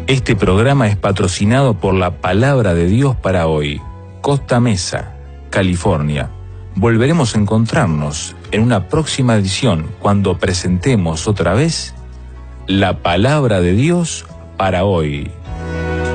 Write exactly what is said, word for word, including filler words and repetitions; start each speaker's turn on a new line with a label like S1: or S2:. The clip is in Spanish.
S1: Este programa es patrocinado por la Palabra de Dios para hoy, Costa Mesa, California. Volveremos a encontrarnos en una próxima edición cuando presentemos otra vez la Palabra de Dios para hoy.